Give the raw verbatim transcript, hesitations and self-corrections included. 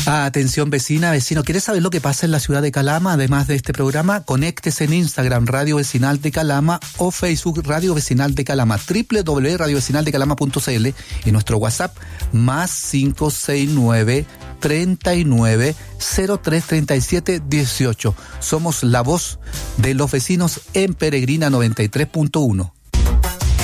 Atención vecina, vecino, ¿quieres saber lo que pasa en la ciudad de Calama? Además de este programa, conéctese en Instagram Radio Vecinal de Calama o Facebook Radio Vecinal de Calama, doble u doble u doble u punto radio vecinal de calama punto c l y nuestro WhatsApp más cinco seis nueve, treinta y nueve, cero tres, treinta y siete, dieciocho. Somos la voz de los vecinos en Peregrina noventa y tres punto uno.